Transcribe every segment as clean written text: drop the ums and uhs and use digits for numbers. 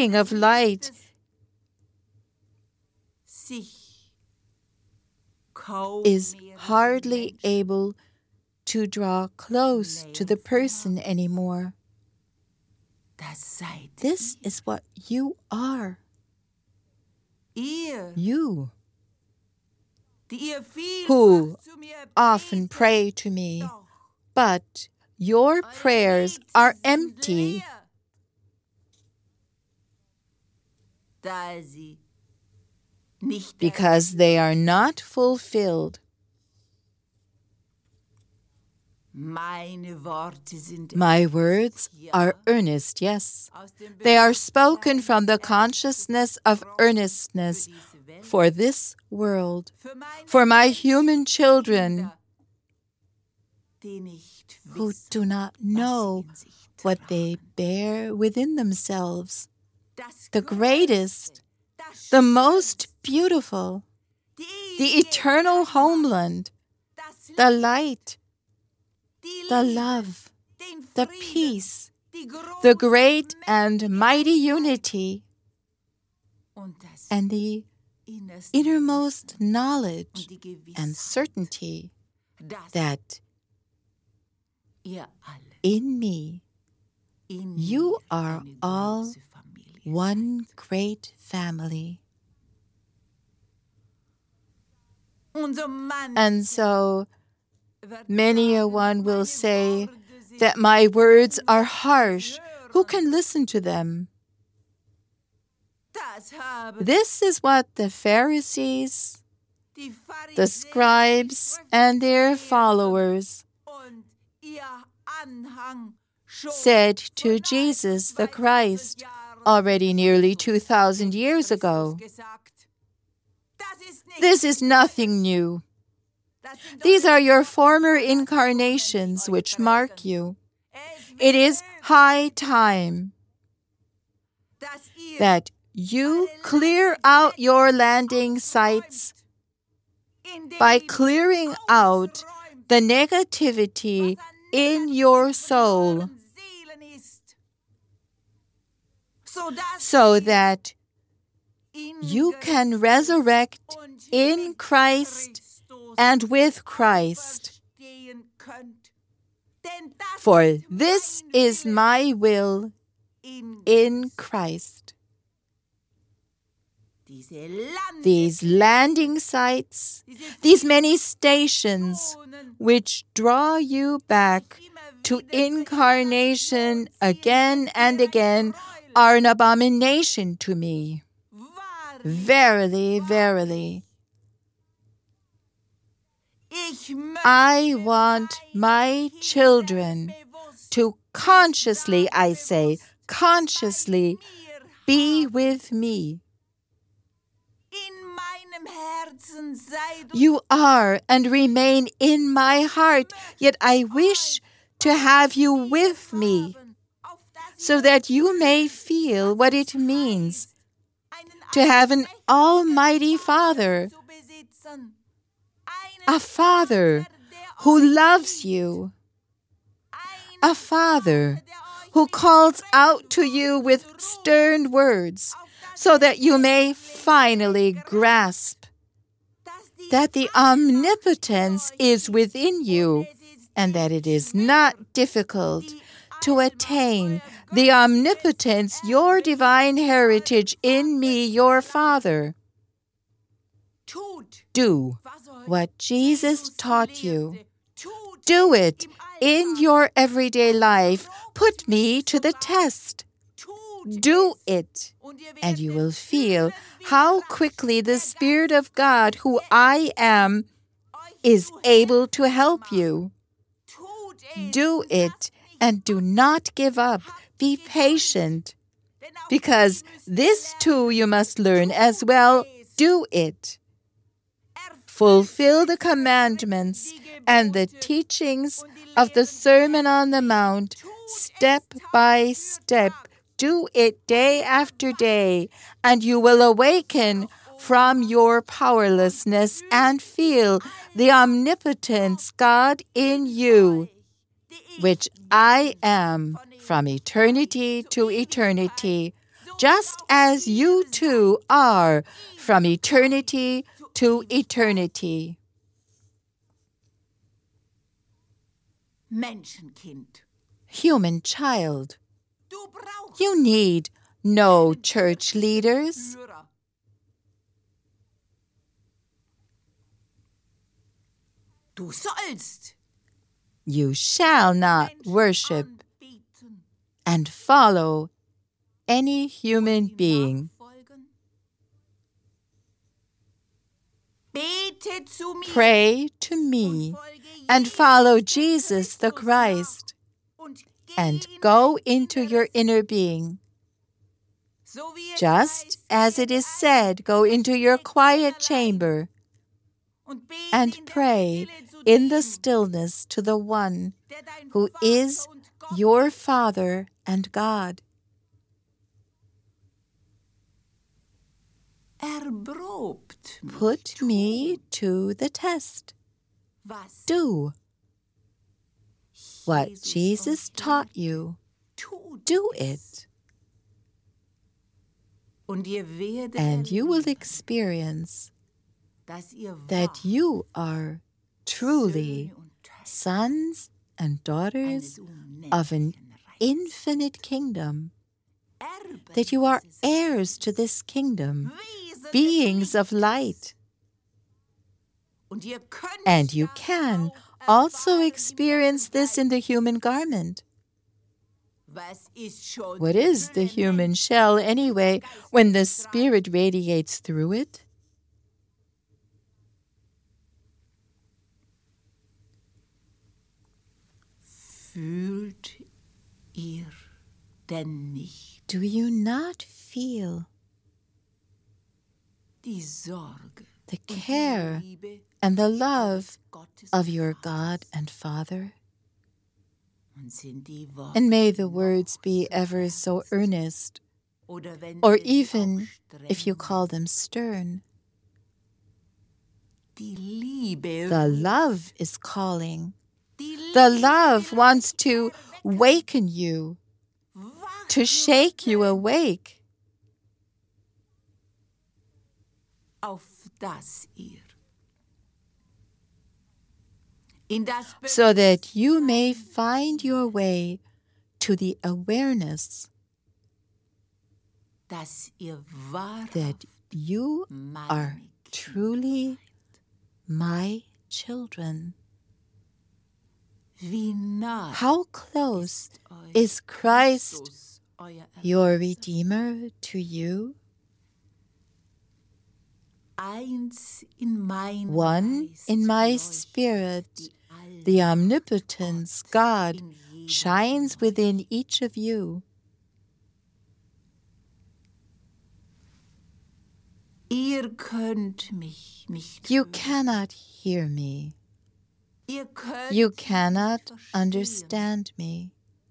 being of light is hardly able to draw close to the person anymore. This is what you are. You, who often pray to me, but your prayers are empty. Because they are not fulfilled. My words are earnest, yes. They are spoken from the consciousness of earnestness for this world, for my human children who do not know what they bear within themselves. The greatest, the most beautiful, the eternal homeland, the light, the love, the peace, the great and mighty unity, and the innermost knowledge and certainty that in me you are all one great family. And so many a one will say that my words are harsh. Who can listen to them? This is what the Pharisees, the scribes, and their followers said to Jesus the Christ already nearly 2,000 years ago. This is nothing new. These are your former incarnations which mark you. It is high time that you clear out your landing sites by clearing out the negativity in your soul, so that you can resurrect in Christ and with Christ. For this is my will in Christ. These landing sites, these many stations which draw you back to incarnation again and again, are an abomination to me. Verily, verily. I want my children to consciously, I say, consciously be with me. You are and remain in my heart, yet I wish to have you with me, so that you may feel what it means to have an Almighty Father, a Father who loves you, a Father who calls out to you with stern words, so that you may finally grasp that the omnipotence is within you, and that it is not difficult to attain the omnipotence, your divine heritage in me, your Father. Do what Jesus taught you. Do it in your everyday life. Put me to the test. Do it, and you will feel how quickly the Spirit of God, who I am, is able to help you. Do it, and do not give up. Be patient, because this too you must learn as well. Do it. Fulfill the commandments and the teachings of the Sermon on the Mount, step by step. Do it day after day, and you will awaken from your powerlessness and feel the omnipotence God in you, which I am from eternity to eternity, just as you too are from eternity to eternity. Menschenkind, Human child, you need no church leaders. Führer. Du sollst You shall not Menschen worship anbeten, and follow any human ihm being. nachfolgen. Bete zu mir Pray to und me folge and Jesus follow dem Jesus the Christus nach Christ und geh and in go dein into your Inneres, inner being. so wie es Just heißt, as it is said, go into your quiet chamber und bete and in der pray Stille zu in the dem, stillness to the one der dein who Vater is und Gott your ist. Father and God. Erprobt mich, Put me tu, to the test. was Do what Jesus euch taught lehrte. you. Tut Do es. it, Und ihr werdet and you will erleben, experience dass ihr that wahr you are truly Söhne und Töchter sons and daughters eines of an unendlichen Reiches, infinite kingdom, Erben that you are dieses heirs to Reiches, this kingdom, Wesen des beings of Lichtes. light. Und ihr könnt And you das can auch also erfahren im experience this in the Menschenleib. human garment. Was ist schon What die is the Hülle human Mensch, shell wenn anyway, der Geist when the nicht treibt? Spirit radiates through it? Fühlt ihr denn nicht Do you not feel die Sorge the und die care Liebe and the love Gottes of your Vaters? God and Father? Und sind die Worte And may the noch words be so ever so ernst, earnest, oder wenn or ihr sie even auch if you streng call them stern. Die Liebe The ruft, love is calling. die The Liebe love will wants euch to erwecken, waken you, to shake you wachrütteln, awake, auf dass ihr in das so that you may find your way to the awareness dass ihr wahrhaft that you are meine truly my children. Wie nah How close ist euch is Christ, Christus, euer your Erlöser? Redeemer, to you? Eins in meinem One Geist in my leuchtet spirit, die the Allmacht omnipotence, God, in jedem shines von euch. within each of you. Ihr könnt mich nicht You hören. cannot hear me. Ihr könnt You mich cannot nicht verstehen. understand me.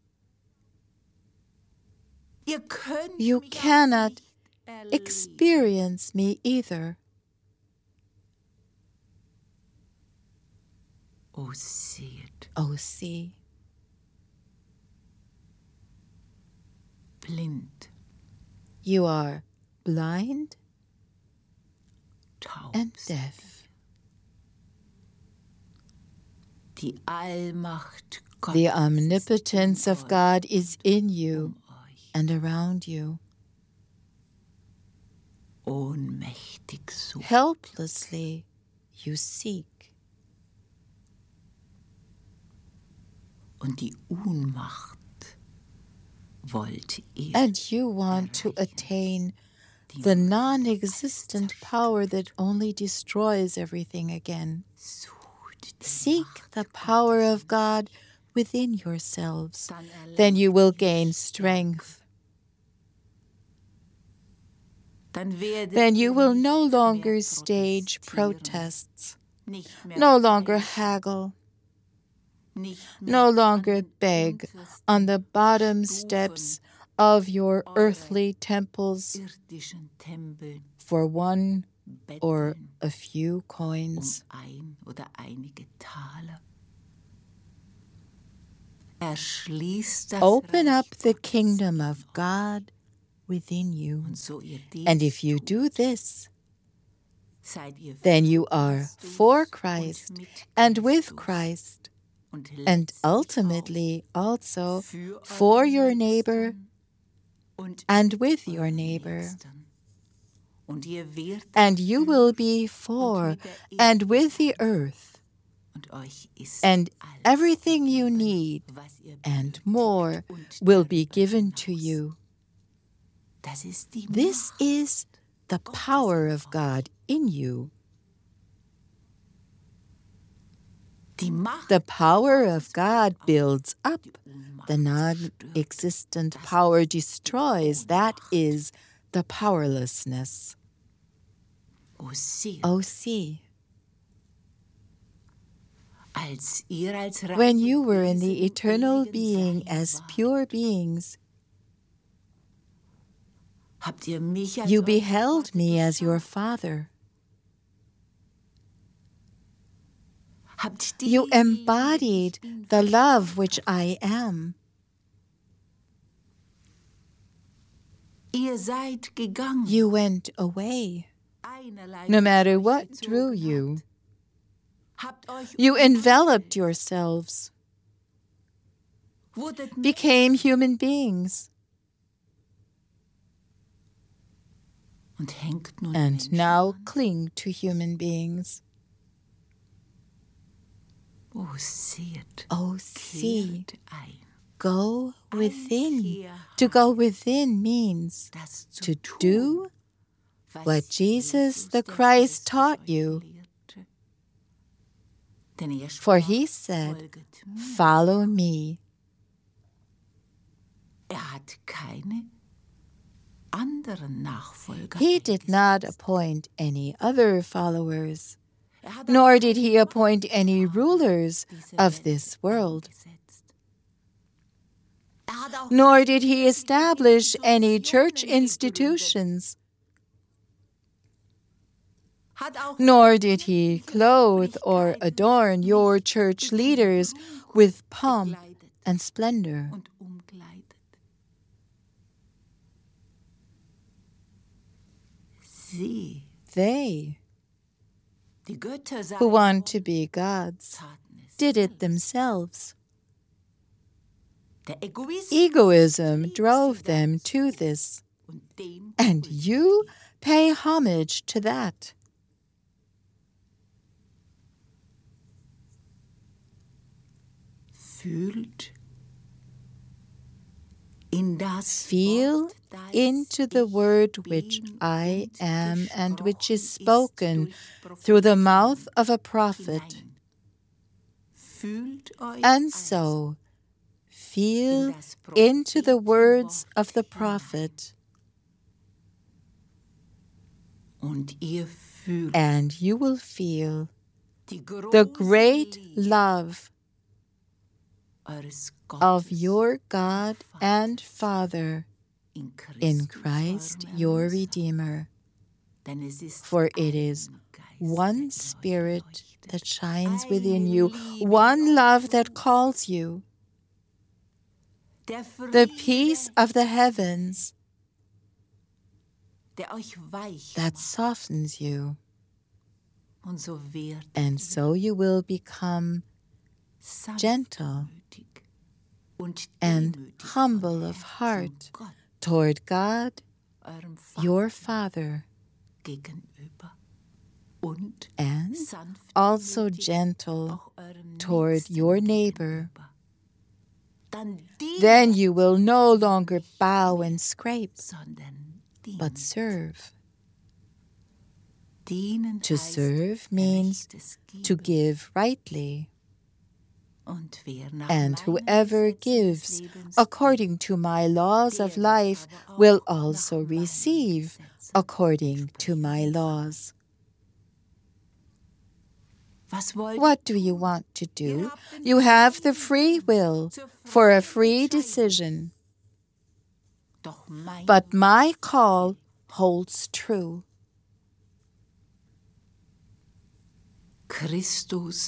Ihr könnt You mich auch cannot nicht erleben. experience me either. Oh, seht, Oh, see, blind, you are blind taub, and deaf. Die Allmacht Gottes The omnipotence in of euch God is in you um euch. and around you. Ohnmächtig sucht. Helplessly you seek, Und die Ohnmacht wollt ihr, and you want to attain die the non-existent power that only destroys everything again. sucht die Seek Macht the power Gottes of God within yourselves. Dann Then you will erlangt ihr gain Stärke. strength. Dann werdet Then you ihr will nicht no mehr longer stage protestieren, protests, nicht mehr no longer feilschen, haggle, nicht mehr no an longer den beg untersten on the bottom Stufen steps of your eurer earthly temples irdischen Tempeln for one or betteln a few coins. ein oder einige Taler. Erschließt das Open Reich up the Gottes kingdom in of God within you. Und so ihr dies And if you tut, do this, seid ihr then für you are Christus for und Christ mit and with Christus Christ, und and letztlich auch ultimately also für for euren your neighbor Nächsten und and mit with your euren neighbor. Nächsten. Und ihr werdet And you will be und for mit der and Erde with the sein. earth, Und euch ist and alles everything you gegeben, need was ihr and benötigt more und will be darüber given to hinaus. you. Das ist die This Macht is the Gottes power in of euch. God in you. Die Macht The power Gottes of God baut builds auf, up. die Ohnmacht The zerstört. non-existent Das power ist die destroys. That Ohnmacht. is the powerlessness. O seht, Oh, see, als ihr als when reine you were in Wesen the im eternal ewigen being Sein as wart, pure beings, habt ihr mich als you euren beheld Vater me as your geschaut. Father. Habt die You Liebe, die embodied ich bin, the love verstanden. which I am. Ihr seid gegangen, You went away, einerlei no matter euch what gezogen drew you. Habt euch You enveloped umwandelt, yourselves, wurdet became human beings, und hängt nun and Menschen now an. cling to human beings. Oh, seht, Oh, see, kehrt ein. go within. Einkehr To go within means das zu to tun, do was what Jesus the der Christ Christus taught euch you. lehrte. Denn er For sprach, he said, folget mir. follow me. Hat keine anderen Nachfolger He did not eingesetzt. appoint any other followers, Hat nor auch did he keine appoint any Machthaber rulers dieser of Welt this world, eingesetzt. Hat auch nor did he keine establish any church Institutionen gegründet. institutions, Hat auch nor did he kirchliche clothe or Obrigkeiten adorn your nicht church mit leaders Prunk with pomp bekleidet and splendor. und umkleidet. Sie, They, die Götter who seien want to be gods, taten es did it selbst. themselves. Der Egoismus Egoism trieb drove sie them dazu. to this, Und dem and huldigt you ihr. pay homage to that. Fühlt in das Feel Wort, das into the ich word which bin I und am and which is gesprochen spoken ist through the durch mouth Propheten of a prophet. hinein. Fühlt euch And also so in feel das into the words Prophetenwort of the hinein. prophet, Und ihr fühlt and you will feel die the große great Liebe love eures of Gottes your God und and Vaters Father in in Christ eurem your Erlöser. Redeemer. Denn es ist For it ein is Geist, one der in euch Spirit leuchtet, that shines eine within you, Liebe, die one euch love that ruft, calls you, der the Friede, peace of the heavens der euch weich that macht. softens you. Und so werdet And so you will become gentle sanftmütig und and demütig von humble of Herzen heart Gott, toward God, eurem Vater, your Father, gegenüber und and sanftmütig also gentle auch eurem toward Nächsten your neighbor. gegenüber. Dann Then dienet, you will no longer bow and scrape, sondern dient. but serve. Dienen To heißt serve means Rechtes to geben. give rightly, Und wer nach and meinen whoever Gesetzen des gives Lebens according to my laws der of wird life aber auch will nach also meinen receive Gesetzen according to Entsprechend my empfangen. laws. Was wollt What do you want to Ihr do? habt den You have the freien free will zur for a freien free Entscheidung. decision, Doch mein but my call holds true. Christus,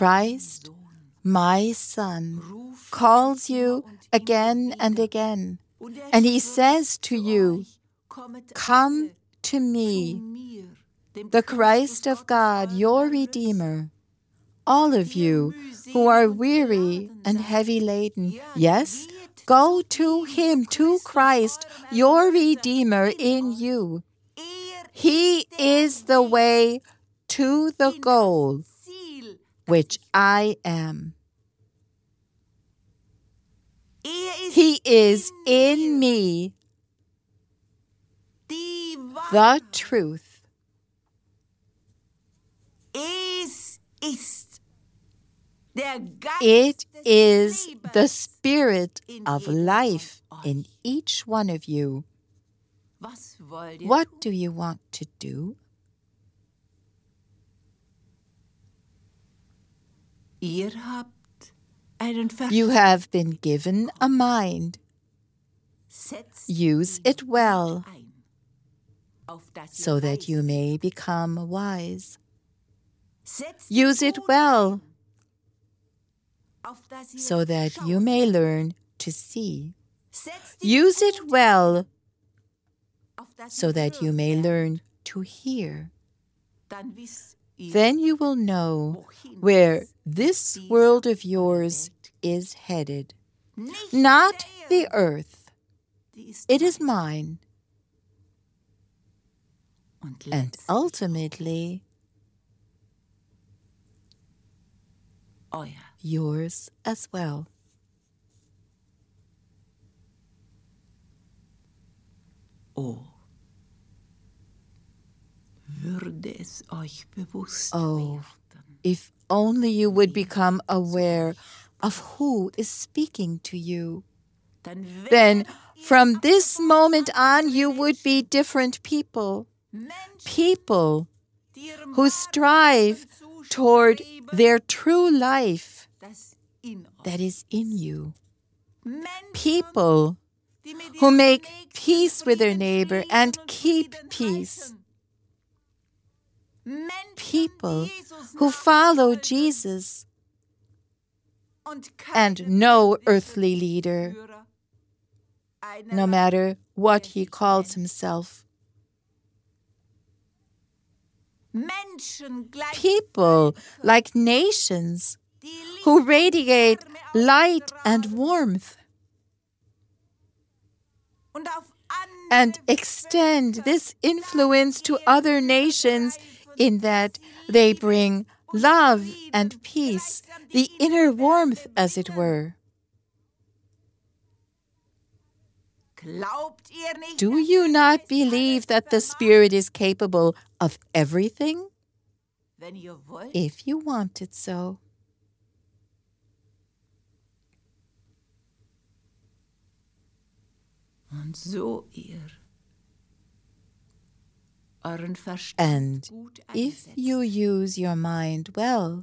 Christ, Sohn, my Son, ruft calls euch you immer und again immer and wieder again And he says to you, "Come to me, the Christ of God, your Redeemer, all of you who are weary and heavy laden." Yes, go to him, to Christ, your Redeemer in you. He is the way to the goal, which I am. He is in me, the truth. It is the Spirit of life in each one of you. What do you want to do? You have been given a mind. Use it well, so that you may become wise. Use it well, so that you may learn to see. Use it well, so that you may learn to hear. Then you will know where this world of yours is headed. Not the earth. It is mine. And ultimately, yours as well. Oh, if only you would become aware of who is speaking to you. Then, from this moment on, you would be different people. People who strive toward their true life that is in you. People who make peace with their neighbor and keep peace. People who follow Jesus and no earthly leader, no matter what he calls himself. People like nations who radiate light and warmth and extend this influence to other nations in that they bring love and peace, the inner warmth, as it were. Do you not believe that the Spirit is capable of everything? If you want it so. And if you use your mind well,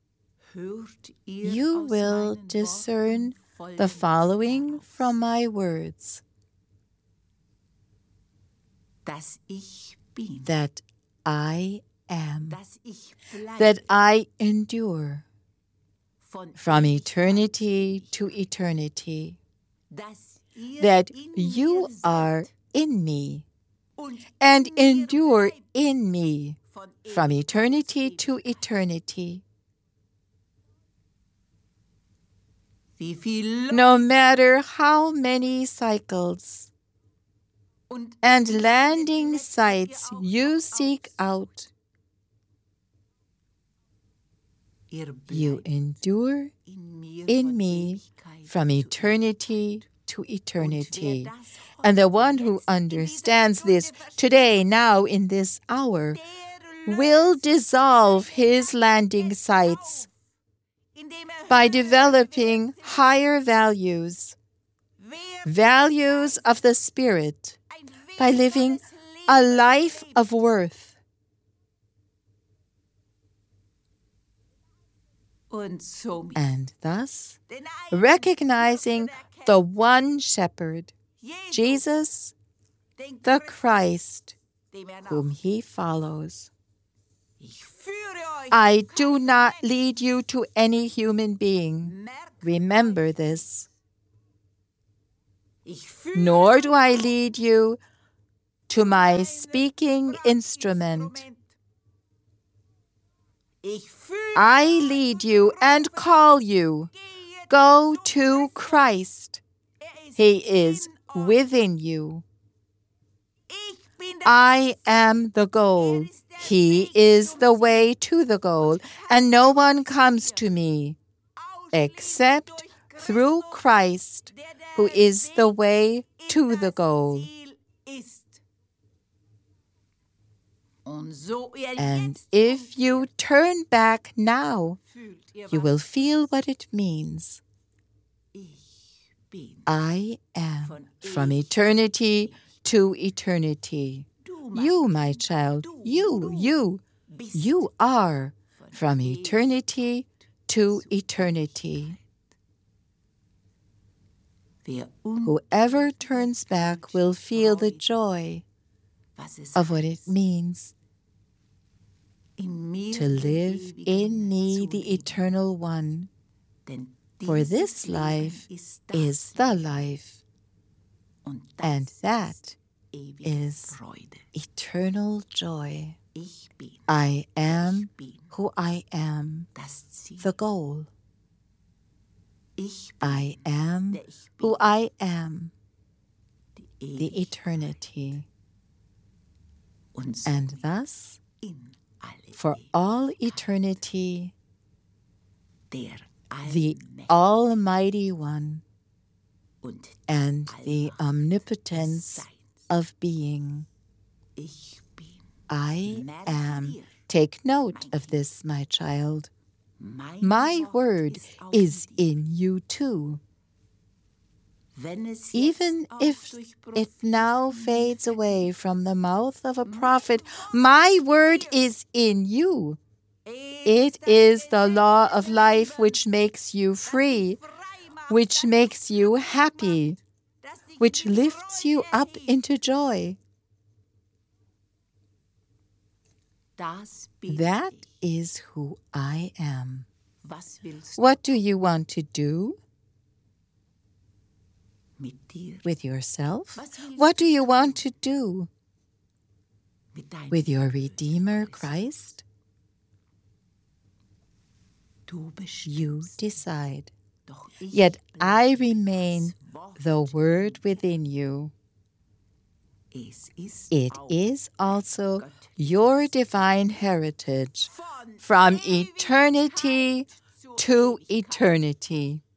you will discern the following from my words: that I am, that I endure from eternity to eternity, that you are in me and endure in me from eternity to eternity. No matter how many cycles and landing sites you seek out, you endure in me from eternity to eternity. And the one who understands this today, now, in this hour, will dissolve his landing sites by developing higher values, values of the Spirit, by living a life of worth. And thus, recognizing the one shepherd, Jesus, the Christ, whom he follows. I do not lead you to any human being. Remember this. nor do I lead you to my speaking instrument. I lead you and call you. Go to Christ. He is within you. I am the goal. He is the way to the goal, and no one comes to me except through Christ, who is the way to the goal. And if you turn back now, you will feel what it means. I am from eternity to eternity. You, my child, you are from eternity to eternity. Whoever turns back will feel the joy of what it means to live in me, the Eternal One. For this life is the life, and that is eternal joy. I am who I am, the goal. I am who I am, the eternity. And thus, for all eternity, the Almighty One and the omnipotence of being. I am. Take note of this, my child. My word is in you too. Even if it now fades away from the mouth of a prophet, my word is in you. It is the law of life which makes you free, which makes you happy, which lifts you up into joy. That is who I am. What do you want to do with yourself? What do you want to do with your Redeemer, Christ? You decide. Yet I remain the Word within you. It is also your divine heritage from eternity to eternity.